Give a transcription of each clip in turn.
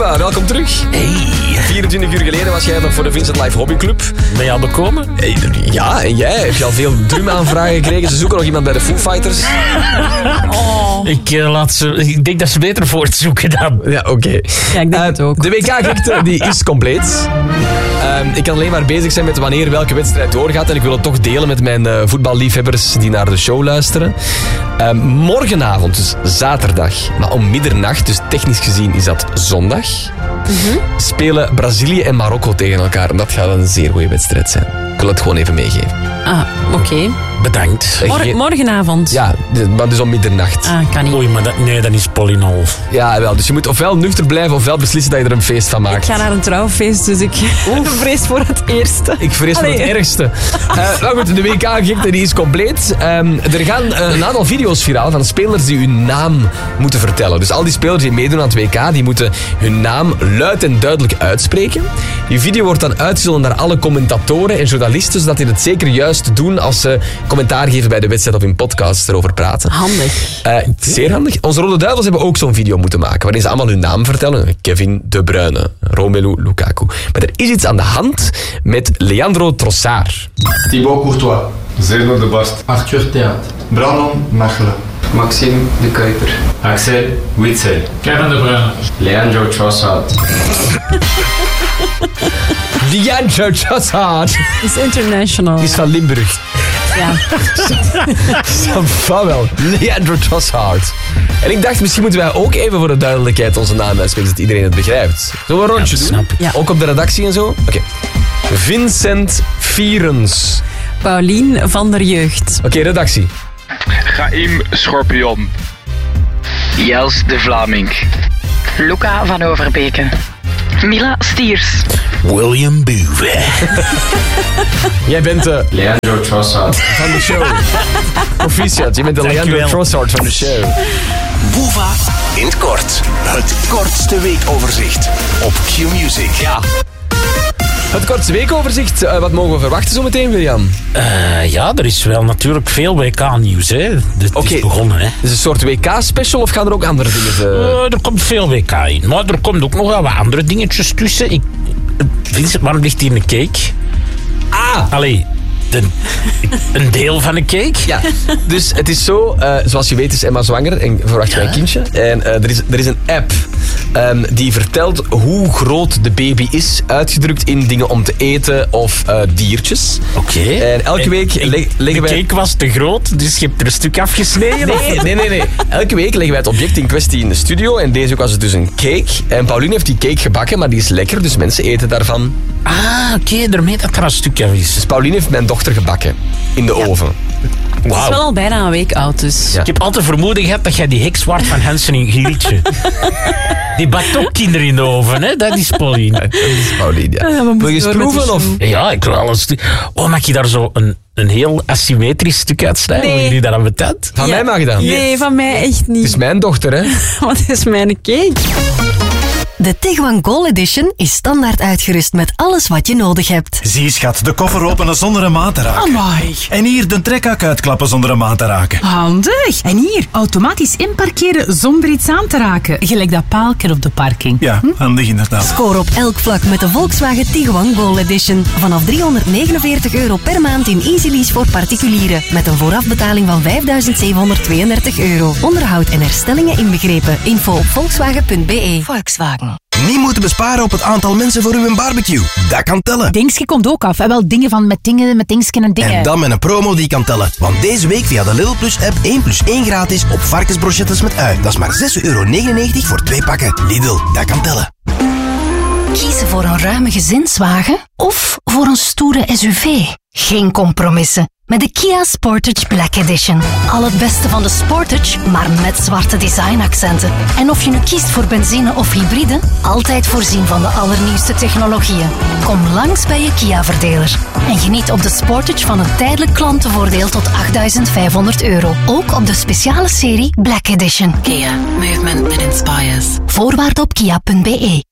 Luca, welkom terug. Hey. 24 uur geleden was jij nog voor de Vincent Live Hobby Club. Ben je al bekomen? Ja, en jij? Heb je al veel drumaanvragen gekregen? Ze zoeken nog iemand bij de Foo Fighters. Oh. Ik denk dat ze beter voortzoeken dan. Ja, oké. Ja, ik denk het ook. De WK-gekte die is compleet. Ik kan alleen maar bezig zijn met wanneer welke wedstrijd doorgaat. En ik wil het toch delen met mijn voetballiefhebbers die naar de show luisteren. Morgenavond, dus zaterdag, maar om middernacht, dus technisch gezien is dat zondag, spelen Brazilië en Marokko tegen elkaar. En dat gaat een zeer goede wedstrijd zijn. Ik wil het gewoon even meegeven. Ah, oké. Bedankt. Morgenavond? Ja, maar dus om middernacht. Ah, kan niet. Oei, maar dat is Pauline. Ja, wel. Dus je moet ofwel nuchter blijven ofwel beslissen dat je er een feest van maakt. Ik ga naar een trouwfeest, dus ik vrees voor het eerste. Ik vrees voor het ergste. Nou goed, de WK-gekte die is compleet. Er gaan een aantal video's viraal van spelers die hun naam moeten vertellen. Dus al die spelers die meedoen aan het WK, die moeten hun naam luid en duidelijk uitspreken. Die video wordt dan uitgezonden naar alle commentatoren en journalisten, zodat die het zeker juist doen als ze commentaar geven bij de wedstrijd of in podcasts erover praten. Handig. Zeer handig. Onze Rode Duivels hebben ook zo'n video moeten maken, waarin ze allemaal hun naam vertellen. Kevin De Bruyne, Romelu Lukaku. Maar er is iets aan de hand met Leandro Trossard. Thibaut Courtois. Zeno de Bast. Arthur Theat. Brandon Mechelen. Maxime de Kuiper. Axel Witsel. Kevin De Bruyne. Leandro Trossard. Leandro Trossard. Is international. Die is van Limburg. Ja. Van wel. Leandro Trossard. En ik dacht, misschien moeten wij ook even voor de duidelijkheid onze naam uitspreken, zodat iedereen het begrijpt. Zullen we een rondje doen? Snap ik. Ja. Ook op de redactie en zo? Oké. Vincent Vierens. Paulien van der Jeugd. Oké, redactie. Chaim Schorpion. Jels de Vlaming. Luca van Overbeke. Mila Stiers. William Boeve. Jij bent de Leandro Trossard. van de show. Proficiat, je bent de Leandro Dankjewel. Trossard van de show. Boeva in het kort. Het kortste weekoverzicht op Q-Music. Ja. Het kortste weekoverzicht. Wat mogen we verwachten zo meteen, William? Ja, er is wel natuurlijk veel WK-nieuws. Het is begonnen. Hè. Is het een soort WK-special of gaan er ook andere dingen Er komt veel WK in. Maar er komt ook nog wel wat andere dingetjes tussen. Vincent, waarom ligt hier een cake? Allee, een deel van een cake? Ja, dus het is zo, zoals je weet is Emma zwanger en verwacht jij een kindje. En er is een app die vertelt hoe groot de baby is, uitgedrukt in dingen om te eten of diertjes. Oké. En elke week leggen wij... De cake was te groot, dus je hebt er een stuk afgesneden? Nee. Elke week leggen wij het object in kwestie in de studio en deze week was het dus een cake. En Pauline heeft die cake gebakken, maar die is lekker, dus mensen eten daarvan. Oké, daarmee dat er een stuk af is. Dus Pauline heeft mijn dochter gebakken in de oven. Het is wel al bijna een week oud, dus. Ja. Ik heb altijd vermoeden gehad dat jij die heks waard van Hansen in Gieltje. Die bakt ook kinderen in de oven, hè? Dat is Pauline. Dat is Pauline, ja. Ja, we wil je eens moeten door met proeven? de Of? show. Ja, ik wil al een stuk... Oh, mag je daar zo een heel asymmetrisch stuk uitsnijden? Nee. Wil jullie dat aan betaald? Van mij mag je dat. Nee, van mij echt niet. Het is mijn dochter, hè. Wat is mijn cake? De Tiguan Goal Edition is standaard uitgerust met alles wat je nodig hebt. Zie schat, de koffer openen zonder een maat te raken. Amai. En hier de trekhak uitklappen zonder een maat te raken. Handig. En hier, automatisch inparkeren zonder iets aan te raken. Gelijk dat paaltje op de parking. Ja, handig inderdaad. Score op elk vlak met de Volkswagen Tiguan Goal Edition. Vanaf €349 per maand in Easy Lease voor particulieren. Met een voorafbetaling van €5.732. Onderhoud en herstellingen inbegrepen. Info op volkswagen.be. Volkswagen. Niet moeten besparen op het aantal mensen voor uw barbecue. Dat kan tellen. Dingske komt ook af. En wel dingen van met dingsken en dingen. En dan met een promo die kan tellen. Want deze week via de Lidl Plus app 1 plus 1 gratis op varkensbrochettes met ui. Dat is maar €6,99 voor 2 pakken. Lidl, dat kan tellen. Kiezen voor een ruime gezinswagen of voor een stoere SUV? Geen compromissen. Met de Kia Sportage Black Edition. Al het beste van de Sportage, maar met zwarte designaccenten. En of je nu kiest voor benzine of hybride, altijd voorzien van de allernieuwste technologieën. Kom langs bij je Kia-verdeler. En geniet op de Sportage van een tijdelijk klantenvoordeel tot €8.500. Ook op de speciale serie Black Edition. Kia. Movement that inspires. Voorwaarden op kia.be.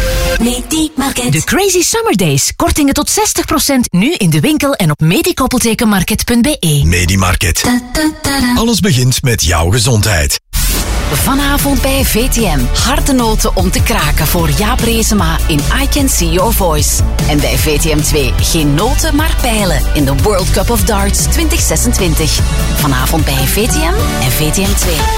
De Crazy Summer Days. Kortingen tot 60% nu in de winkel en op medikoppeltekenmarket.be. Medimarket. Alles begint met jouw gezondheid. Vanavond bij VTM. Harde noten om te kraken voor Jaap Reesema in I Can See Your Voice. En bij VTM 2 geen noten maar pijlen in de World Cup of Darts 2026. Vanavond bij VTM en VTM 2.